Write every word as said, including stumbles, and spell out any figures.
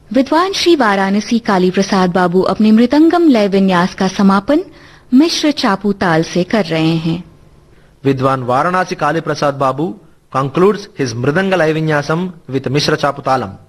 विद्वान श्री वाराणसी काली प्रसाद बाबू अपने मृदंगम लय विन्यास का समापन मिश्र चापू ताल से कर रहे हैं। विद्वान वाराणसी काली प्रसाद बाबू concludes his mridanga lay vinyasam with mishra chapu talam.